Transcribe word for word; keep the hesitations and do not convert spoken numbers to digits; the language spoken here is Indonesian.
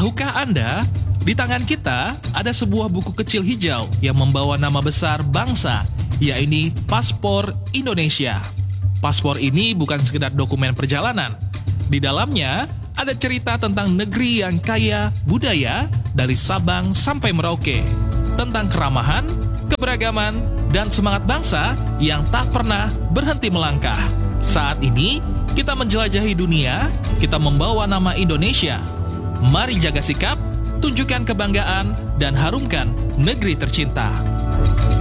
Tahukah Anda, di tangan kita ada sebuah buku kecil hijau yang membawa nama besar bangsa, yaitu Paspor Indonesia. Paspor ini bukan sekedar dokumen perjalanan. Di dalamnya ada cerita tentang negeri yang kaya budaya dari Sabang sampai Merauke, tentang keramahan, keberagaman, dan semangat bangsa yang tak pernah berhenti melangkah. Saat ini, kita menjelajahi dunia, kita membawa nama Indonesia. Mari jaga sikap, tunjukkan kebanggaan, dan harumkan negeri tercinta.